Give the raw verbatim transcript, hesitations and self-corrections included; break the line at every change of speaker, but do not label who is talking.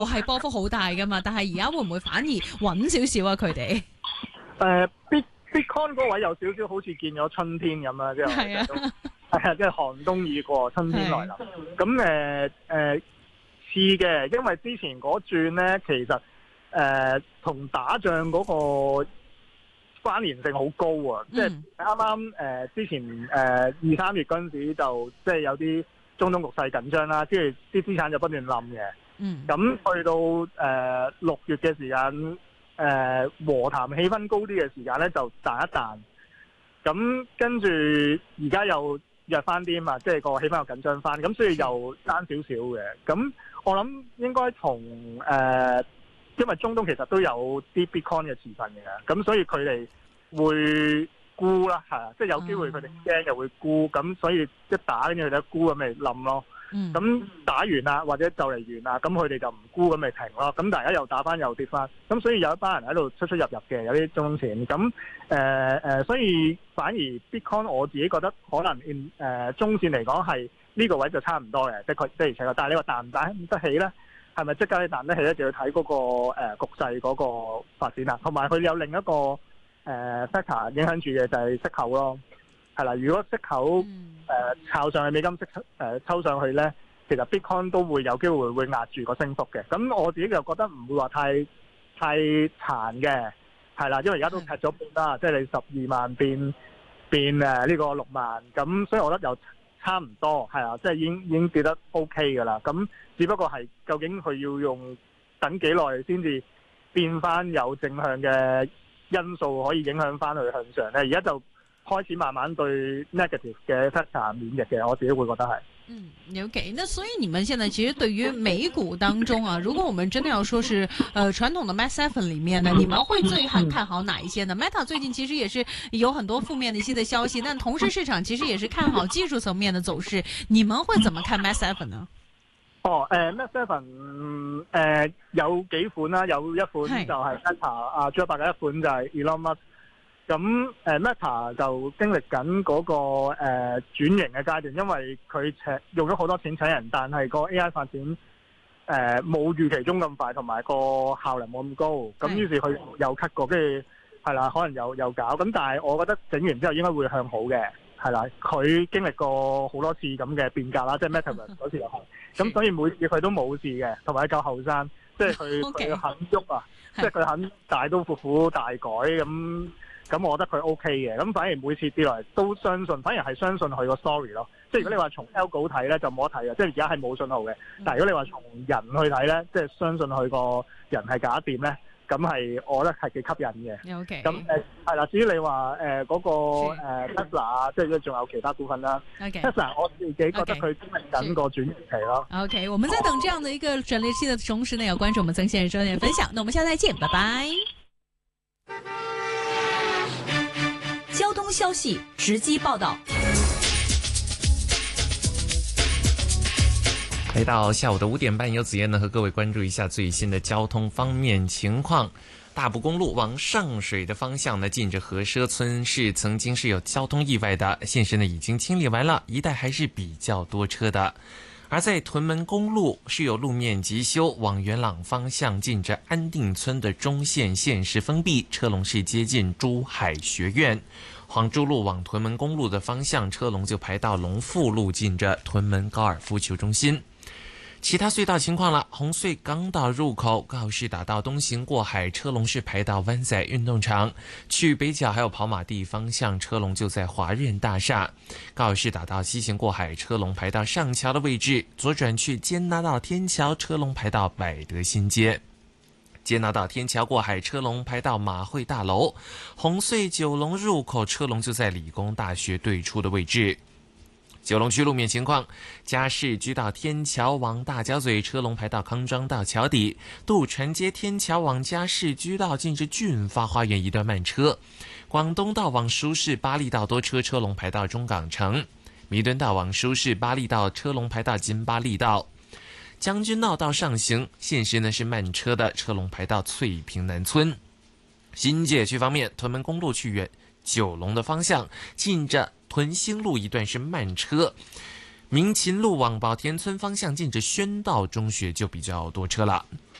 係波幅好大噶嘛，但係而家會唔會反而穩少少啊？佢哋
誒 Bit Bitcoin 嗰位有少少好似見咗春天咁啊，即係係啊，係啊，即係寒冬已過，春天來臨。咁誒誒似嘅，因為之前嗰轉咧，其實誒同、呃、打仗嗰個關聯性好高啊！嗯、即係啱啱誒之前誒二三月嗰陣時就即係有啲中東局勢緊張啦，跟住啲資產就不斷冧嘅。嗯，咁去到誒六、呃、月嘅時間，誒、呃、和談氣氛高啲嘅時間咧，就彈一彈。咁跟住而家又弱翻啲嘛，即係個氣氛又緊張翻，咁所以又爭少少嘅。咁我諗應該同誒、呃，因為中東其實都有啲 Bitcoin 嘅持份嘅，咁所以佢哋會沽啦，係啊，即係有機會佢哋驚又會沽，咁所以一打跟住佢哋一沽咁咪冧咯。咁、嗯、打完啦，或者就嚟完啦，咁佢哋就唔沽咁咪停咯。咁大家又打翻又跌翻，咁所以有一班人喺度出出入入嘅，有啲中錢。咁誒誒，所以反而 Bitcoin 我自己覺得可能誒、呃、中線嚟講係呢個位就差唔多嘅，的確的而且確。但係你話彈唔彈得起咧？係咪即刻彈得起咧？就要睇嗰、那個誒、呃、局勢嗰個發展啦。同埋佢有另一個誒 factor、呃、影響住嘅就係息口咯。係啦，如果息口誒靠、呃、上去美金息誒、呃、抽上去咧，其實 Bitcoin 都會有機會會壓住個升幅嘅。咁我自己就覺得唔會話太太殘嘅，係啦，因為而家都劈咗半啦，即係你十二萬變變誒呢個六萬，咁所以我覺得又差唔多，係啊，即係已經已經跌得 OK 㗎啦。咁只不過係究竟佢要用等幾耐先至變翻有正向嘅因素可以影響翻佢向上咧？而家就開始慢慢對 negative 嘅 factor 免疫嘅，我自己會覺得係。
嗯 ，OK，那所以你們現在其實對於美股當中啊，如果我們真的要說是，呃，傳統的 Mat Seven 裡面呢，你們會最看看好哪一些呢？ Meta 最近其實也是有很多負面的一些的消息，但同時市場其實也是看好技術層面的走勢，你們會怎麼看 Mat Seven 呢？
哦，誒、呃、Mat Seven 誒、呃、有幾款啦，有一款就係 Meta 啊，仲有八嘅一款就係 Elon Musk。咁誒、呃、Meta 就經歷緊嗰、那個誒、呃、轉型嘅階段，因為佢請用咗好多錢請人，但係個 A I 發展誒冇、呃、預期中咁快，同埋個效能冇咁高。咁於是佢又 cut 過，跟住係啦，可能又又搞。咁但係我覺得整完之後應該會向好嘅，係啦。佢經歷過好多次咁嘅變革啦，即係 Metaverse 嗰時又係。咁所以每次佢都冇事嘅，同埋佢夠後生，即係佢佢肯喐啊，即係佢肯大刀闊斧大改咁。咁我覺得佢 OK 嘅，咁反而每次跌落嚟都相信，反而係相信佢個 story 咯。即係如果你話從 algo 睇咧，就冇得睇嘅，即係而家係冇信號嘅。但係如果你話從人去睇咧，即係相信佢個人係假掂咧，咁係我覺得係幾吸引嘅。
OK。
咁誒係啦，至於你話誒嗰個誒 Tesla 啊，即係仲有其他股份啦。
OK。
Tesla 我自己覺得佢經歷緊個轉型期咯。
OK，我們在等這樣的一個轉捩期的同時呢，要關注我們曾先生嘅分享。那我們下次再見，拜拜。
交通消息直擊報道。
來到下午的五點半，由子燕呢和各位關注一下最新的交通方面情況。大埔公路往上水的方向呢，近着和奢村是曾經是有交通意外的，現時呢已經清理完了，一帶還是比較多車的。而在屯門公路是有路面急修，往元朗方向近着安定村的中線現時封閉，車龍是接近珠海學院。黃珠路往屯門公路的方向，車龍就排到龍富路近着屯門高爾夫球中心。其他隧道情況了，紅隧港島入口告士打道東行過海，車龍是排到灣仔運動場；去北角還有跑馬地方向，車龍就在華潤大廈。告士打道西行過海，車龍排到上橋的位置；左轉去堅拿道天橋，車龍排到百德新街。堅拿道天橋過海，車龍排到馬會大樓。紅隧九龍入口，車龍就在理工大學對出的位置。九龍區路面情況，嘉士居道天橋往大角咀，車龍排到康莊道橋底；渡船街天橋往嘉士居道近至駿發花園一段慢車；廣東道往舒適巴利道多車，車龍排到中港城；彌敦道往舒適巴利道車龍排到金巴利道；將軍澳道上行，現時呢是慢車的，車龍排到翠屏南村。新界區方面，屯門公路去遠九龍的方向，近着屯興路一段是慢車， 民勤路往宝田村方向，近着宣道中学就比较多车了。